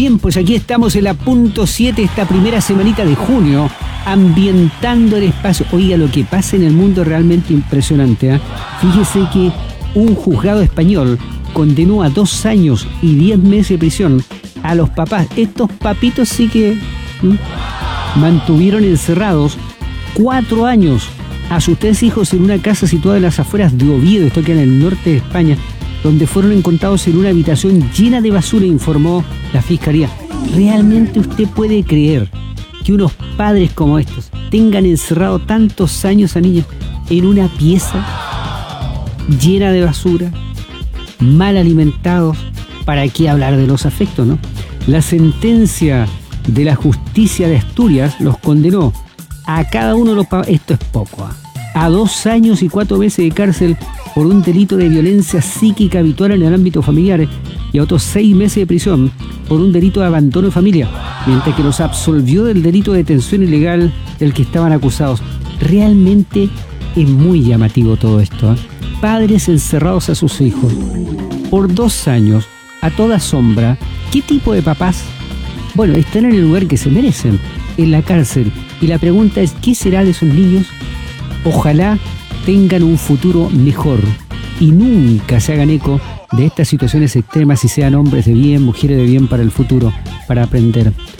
Bien, pues aquí estamos en la punto 7, esta primera semanita de junio, ambientando el espacio. Oiga, lo que pasa en el mundo es realmente impresionante, ¿eh? Fíjese que un juzgado español condenó a 2 años y 10 meses de prisión a los papás. Estos papitos sí que mantuvieron encerrados 4 años a sus 3 hijos en una casa situada en las afueras de Oviedo, esto queda en el norte de España, donde fueron encontrados en una habitación llena de basura, informó la Fiscalía. ¿Realmente usted puede creer que unos padres como estos tengan encerrado tantos años a niños en una pieza llena de basura, mal alimentados? ¿Para qué hablar de los afectos, no? La sentencia de la justicia de Asturias los condenó a cada uno de los papás, esto es poco, a 2 años y 4 meses de cárcel por un delito de violencia psíquica habitual en el ámbito familiar y a otros 6 meses de prisión por un delito de abandono de familia, mientras que los absolvió del delito de detención ilegal del que estaban acusados. Realmente es muy llamativo todo esto, ¿eh? Padres encerrados a sus hijos por 2 años a toda sombra. ¿Qué tipo de papás? Bueno, están en el lugar que se merecen, en la cárcel. Y la pregunta es, ¿qué será de esos niños? Ojalá tengan un futuro mejor y nunca se hagan eco de estas situaciones extremas y sean hombres de bien, mujeres de bien para el futuro, para aprender.